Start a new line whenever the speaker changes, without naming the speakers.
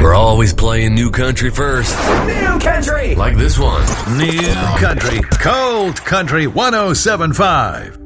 We're always playing new country first.
New country!
Like this one.
New country. Cold Country 107.5.